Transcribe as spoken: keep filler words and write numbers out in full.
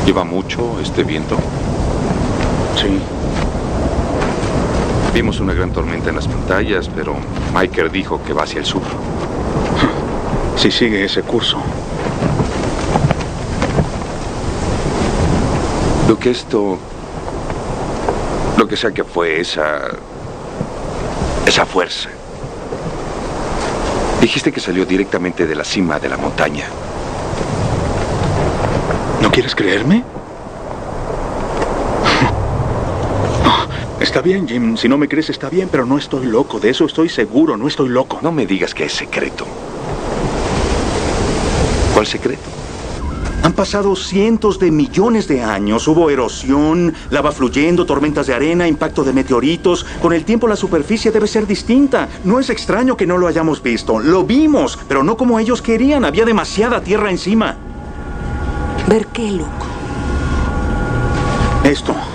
¿Lleva mucho este viento? Sí. Vimos una gran tormenta en las pantallas, pero Michael dijo que va hacia el sur. Si sigue ese curso. Lo que esto... Lo que sea que fue esa... Esa fuerza. Dijiste que salió directamente de la cima de la montaña. ¿No quieres creerme? Está bien, Jim. Si no me crees, está bien, pero no estoy loco. De eso estoy seguro. No estoy loco. No me digas que es secreto. ¿Cuál secreto? Han pasado cientos de millones de años. Hubo erosión, lava fluyendo, tormentas de arena, impacto de meteoritos. Con el tiempo la superficie debe ser distinta. No es extraño que no lo hayamos visto. Lo vimos, pero no como ellos querían. Había demasiada tierra encima. ¿Ver qué, loco? Esto.